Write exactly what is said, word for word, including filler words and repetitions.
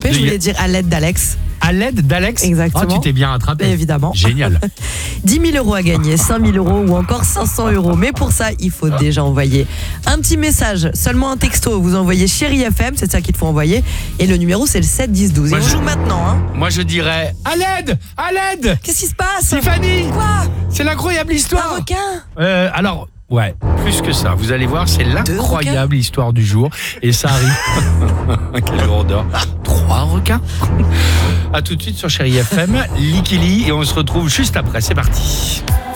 rattrapé. Je voulais dire à l'aide d'Alex. À l'aide d'Alex. Exactement. Oh, tu t'es bien rattrapé. Évidemment. Génial. dix mille euros à gagner, cinq mille euros ou encore cinq cents euros. Mais pour ça, il faut déjà envoyer un petit message, seulement un texto. Vous envoyez Chérie F M, c'est ça qu'il faut envoyer. Et le numéro, c'est le sept dix douze. Moi, Et on je- joue maintenant. Hein. Moi, je dirais à l'aide, à l'aide. Qu'est-ce qui se passe? Stéphanie, Quoi? c'est l'incredible Un histoire. requin? Euh, alors, ouais, plus que ça. Vous allez voir, c'est l'incroyable histoire du jour. Et ça arrive. Quelle grandeur. Trois requins. À tout de suite sur Chérie F M, Likili. Et on se retrouve juste après. C'est parti.